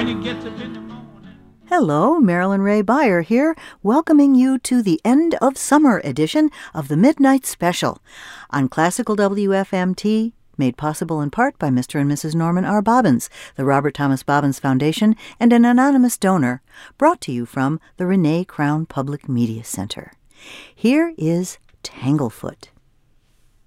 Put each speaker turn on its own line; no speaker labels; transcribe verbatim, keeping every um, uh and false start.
when he gets up in the morning.
Hello, Marilyn Ray Beyer here, welcoming you to the end of summer edition of the Midnight Special on Classical W F M T, made possible in part by Mister and Missus Norman R. Bobbins, the Robert Thomas Bobbins Foundation, and an anonymous donor, brought to you from the Renee Crown Public Media Center. Here is Tanglefoot.